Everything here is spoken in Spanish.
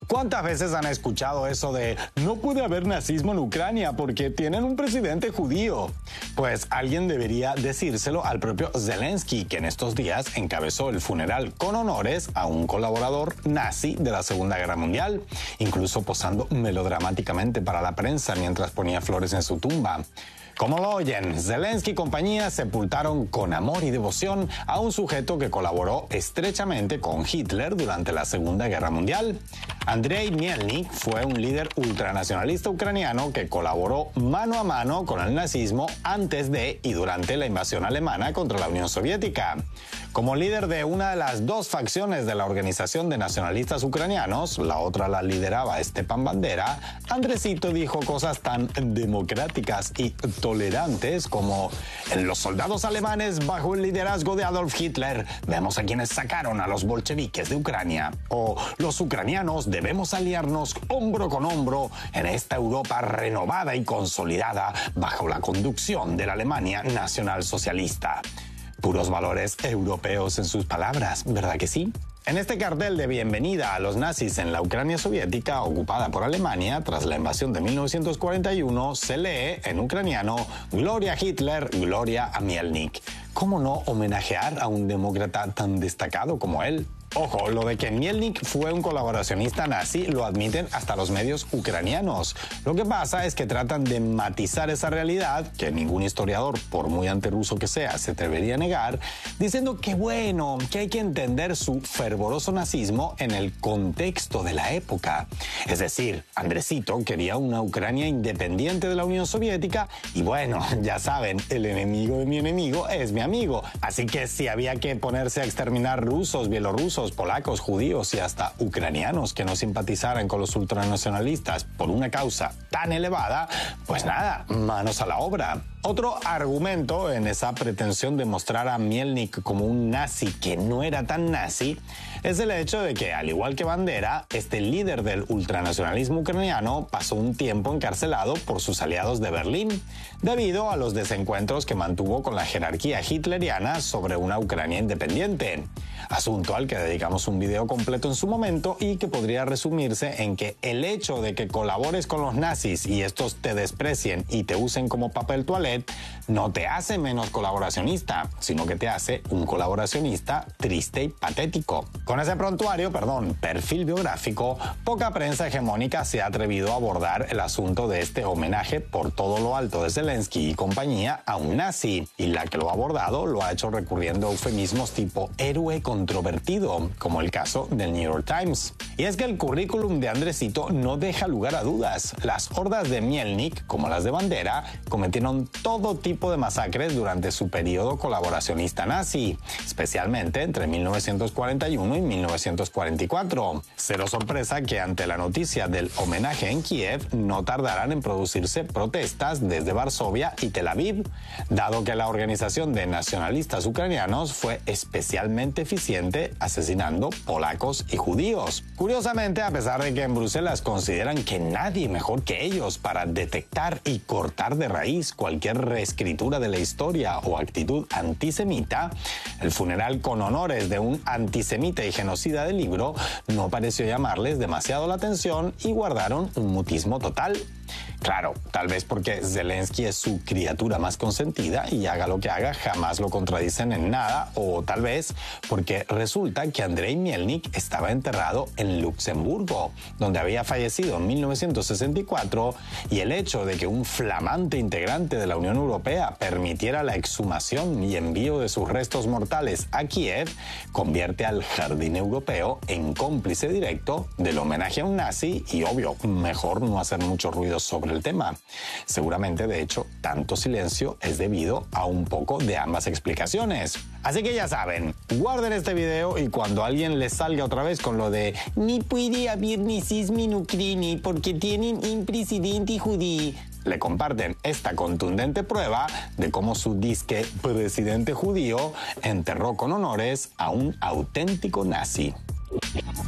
¿Cuántas veces han escuchado eso de no puede haber nazismo en Ucrania porque tienen un presidente judío? Pues alguien debería decírselo al propio Zelensky, que en estos días encabezó el funeral con honores a un colaborador nazi de la Segunda Guerra Mundial, incluso posando melodramáticamente para la prensa mientras ponía flores en su tumba. Como lo oyen, Zelensky y compañía sepultaron con amor y devoción a un sujeto que colaboró estrechamente con Hitler durante la Segunda Guerra Mundial. Andrei Mielnik fue un líder ultranacionalista ucraniano que colaboró mano a mano con el nazismo antes de y durante la invasión alemana contra la Unión Soviética. Como líder de una de las dos facciones de la Organización de Nacionalistas Ucranianos, la otra la lideraba Stepan Bandera, Andresito dijo cosas tan democráticas y tolerantes como: en los soldados alemanes bajo el liderazgo de Adolf Hitler vemos a quienes sacaron a los bolcheviques de Ucrania, o los ucranianos debemos aliarnos hombro con hombro en esta Europa renovada y consolidada bajo la conducción de la Alemania nacionalsocialista. Puros valores europeos en sus palabras, ¿verdad que sí? En este cartel de bienvenida a los nazis en la Ucrania soviética ocupada por Alemania tras la invasión de 1941 se lee en ucraniano: Gloria a Hitler, gloria a Mielnik. ¿Cómo no homenajear a un demócrata tan destacado como él? Ojo, lo de que Mielnik fue un colaboracionista nazi lo admiten hasta los medios ucranianos. Lo que pasa es que tratan de matizar esa realidad, que ningún historiador, por muy antirruso que sea, se atrevería a negar, diciendo que bueno, que hay que entender su fervoroso nazismo en el contexto de la época. Es decir, Andresito quería una Ucrania independiente de la Unión Soviética y bueno, ya saben, el enemigo de mi enemigo es mi amigo. Así que si había que ponerse a exterminar rusos, bielorrusos, polacos, judíos y hasta ucranianos que no simpatizaran con los ultranacionalistas por una causa tan elevada, pues nada, manos a la obra. Otro argumento en esa pretensión de mostrar a Mielnik como un nazi que no era tan nazi es el hecho de que, al igual que Bandera, este líder del ultranacionalismo ucraniano pasó un tiempo encarcelado por sus aliados de Berlín, debido a los desencuentros que mantuvo con la jerarquía hitleriana sobre una Ucrania independiente. Asunto al que dedicamos un video completo en su momento y que podría resumirse en que el hecho de que colabores con los nazis y estos te desprecien y te usen como papel toilette no te hace menos colaboracionista, sino que te hace un colaboracionista triste y patético. Con ese perfil biográfico, poca prensa hegemónica se ha atrevido a abordar el asunto de este homenaje por todo lo alto de Zelensky y compañía a un nazi, y la que lo ha abordado lo ha hecho recurriendo a eufemismos tipo héroe controvertido, como el caso del New York Times. Y es que el currículum de Andresito no deja lugar a dudas. Las hordas de Mielnik, como las de Bandera, cometieron todo tipo de masacres durante su periodo colaboracionista nazi, especialmente entre 1941 y 1944. Cero sorpresa que ante la noticia del homenaje en Kiev no tardarán en producirse protestas desde Varsovia y Tel Aviv, dado que la organización de nacionalistas ucranianos fue especialmente eficiente asesinando polacos y judíos. Curiosamente, a pesar de que en Bruselas consideran que nadie mejor que ellos para detectar y cortar de raíz cualquier reescritura de la historia o actitud antisemita, el funeral con honores de un antisemita y genocida del libro no pareció llamarles demasiado la atención y guardaron un mutismo total. Claro, tal vez porque Zelensky es su criatura más consentida y haga lo que haga jamás lo contradicen en nada, o tal vez porque resulta que Andrei Mielnik estaba enterrado en Luxemburgo, donde había fallecido en 1964, y el hecho de que un flamante integrante de la Unión Europea permitiera la exhumación y envío de sus restos mortales a Kiev convierte al jardín europeo en cómplice directo del homenaje a un nazi y, obvio, mejor no hacer mucho ruido sobre el tema. Seguramente, de hecho, tanto silencio es debido a un poco de ambas explicaciones. Así que ya saben, guarden este video y cuando alguien les salga otra vez con lo de ni puede haber nazismo en Ucrania porque tienen un presidente judío, le comparten esta contundente prueba de cómo su disque presidente judío enterró con honores a un auténtico nazi.